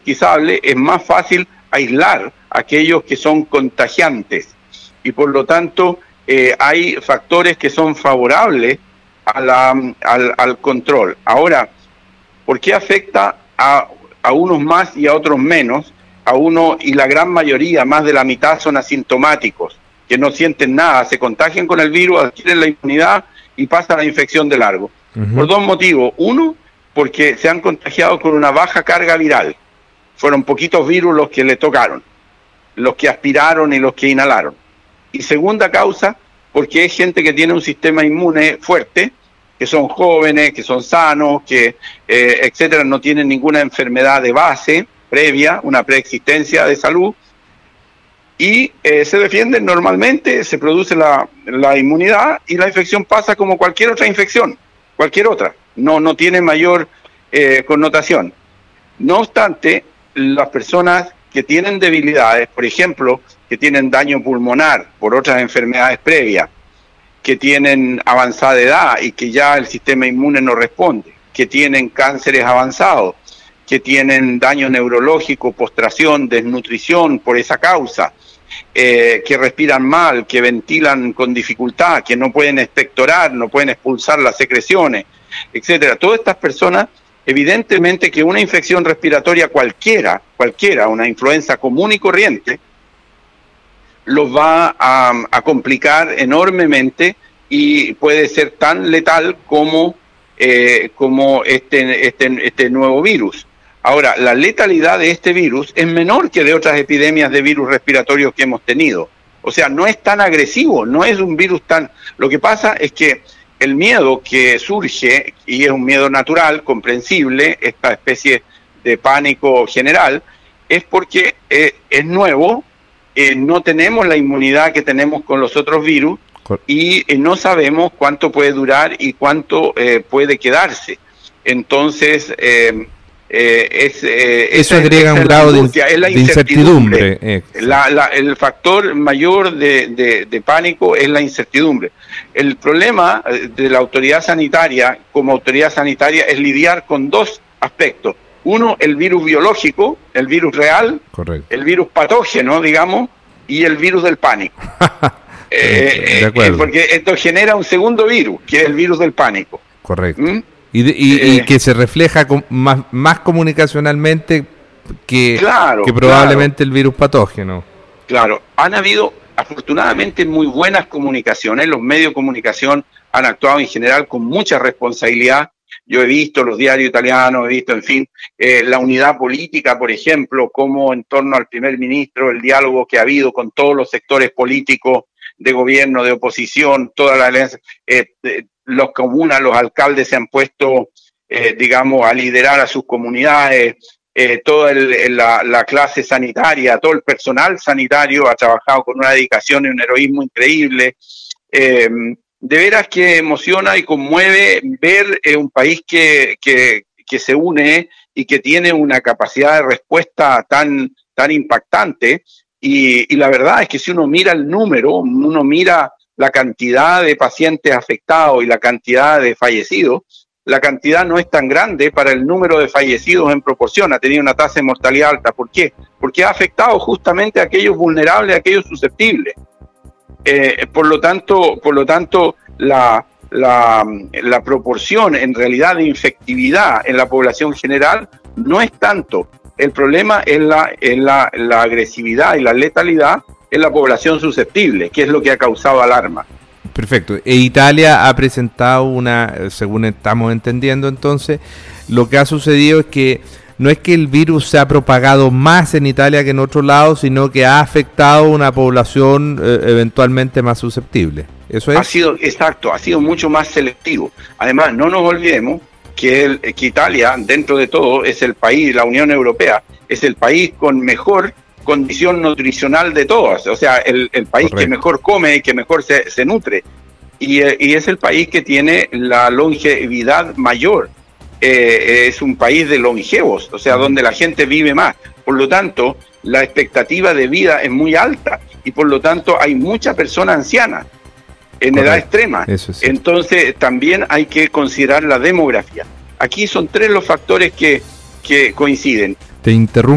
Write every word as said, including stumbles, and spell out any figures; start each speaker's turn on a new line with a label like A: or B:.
A: pesquisable, es más fácil aislar a aquellos que son contagiantes. Y por lo tanto, eh, hay factores que son favorables a la, al, al control. Ahora, ¿por qué afecta a, a unos más y a otros menos? A uno, y la gran mayoría, más de la mitad, son asintomáticos, que no sienten nada, se contagian con el virus, adquieren la inmunidad y pasa la infección de largo. Uh-huh. Por dos motivos. Uno, porque se han contagiado con una baja carga viral. Fueron poquitos virus los que le tocaron, los que aspiraron y los que inhalaron. Y segunda causa, porque es gente que tiene un sistema inmune fuerte, que son jóvenes, que son sanos, que, eh, etcétera, no tienen ninguna enfermedad de base previa, una preexistencia de salud, y eh, se defienden normalmente, se produce la, la inmunidad y la infección pasa como cualquier otra infección, cualquier otra, no, no tiene mayor eh, connotación. No obstante, las personas que tienen debilidades, por ejemplo, que tienen daño pulmonar por otras enfermedades previas, que tienen avanzada edad y que ya el sistema inmune no responde, que tienen cánceres avanzados, que tienen daño neurológico, postración, desnutrición por esa causa, eh, que respiran mal, que ventilan con dificultad, que no pueden expectorar, no pueden expulsar las secreciones, etcétera. Todas estas personas, evidentemente que una infección respiratoria cualquiera, cualquiera, una influenza común y corriente, los va a, a complicar enormemente y puede ser tan letal como, eh, como este, este, este nuevo virus. Ahora, la letalidad de este virus es menor que de otras epidemias de virus respiratorios que hemos tenido. O sea, no es tan agresivo, no es un virus tan... Lo que pasa es que el miedo que surge, y es un miedo natural, comprensible, esta especie de pánico general, es porque eh, es nuevo. Eh, no tenemos la inmunidad que tenemos con los otros virus y eh, no sabemos cuánto puede durar y cuánto eh, puede quedarse. Entonces, eh, eh, es, eh,
B: eso agrega un grado de,
A: es la
B: de incertidumbre. incertidumbre.
A: La, la, el factor mayor de, de, de pánico es la incertidumbre. El problema de la autoridad sanitaria, como autoridad sanitaria, es lidiar con dos aspectos. Uno, el virus biológico, el virus real,
B: correcto,
A: el virus patógeno, digamos, y el virus del pánico. eh,
B: de acuerdo.
A: Eh, porque esto genera un segundo virus, que es el virus del pánico.
B: Correcto.
A: ¿Mm?
B: Y, de, y,
A: eh,
B: y que se refleja con, más, más comunicacionalmente que,
A: claro,
B: que probablemente
A: claro,
B: el virus patógeno.
A: Claro, han habido afortunadamente muy buenas comunicaciones, los medios de comunicación han actuado en general con mucha responsabilidad. Yo he visto los diarios italianos, he visto, en fin, eh, la unidad política, por ejemplo, como en torno al primer ministro, el diálogo que ha habido con todos los sectores políticos de gobierno, de oposición, toda la alianza, eh, eh, los comunas, los alcaldes se han puesto, eh, digamos, a liderar a sus comunidades, eh, toda el, la, la clase sanitaria, todo el personal sanitario ha trabajado con una dedicación y un heroísmo increíble. Eh, De veras que emociona y conmueve ver eh, un país que, que, que se une y que tiene una capacidad de respuesta tan, tan impactante. Y, y la verdad es que si uno mira el número, uno mira la cantidad de pacientes afectados y la cantidad de fallecidos, la cantidad no es tan grande para el número de fallecidos en proporción, ha tenido una tasa de mortalidad alta. ¿Por qué? Porque ha afectado justamente a aquellos vulnerables, a aquellos susceptibles. Eh, por lo tanto, por lo tanto la, la, la proporción en realidad de infectividad en la población general no es tanto. El problema es la, es la, la agresividad y la letalidad en la población susceptible, que es lo que ha causado alarma.
B: Perfecto. E Italia ha presentado una, según estamos entendiendo entonces, lo que ha sucedido es que no es que el virus se ha propagado más en Italia que en otros lados, sino que ha afectado a una población eh, eventualmente más susceptible. ¿Eso es?
A: Ha sido, exacto, ha sido mucho más selectivo. Además, no nos olvidemos que, el, que Italia, dentro de todo, es el país, la Unión Europea, es el país con mejor condición nutricional de todas. O sea, el, el país Correcto. que mejor come y que mejor se, se nutre. Y, y es el país que tiene la longevidad mayor. Eh, es un país de longevos, o sea, donde la gente vive más. Por lo tanto, la expectativa de vida es muy alta y por lo tanto hay mucha persona anciana en Correcto. edad extrema.
B: Eso sí.
A: Entonces, también hay que considerar la demografía. Aquí son tres los factores que, que coinciden.
B: Te interrumpo.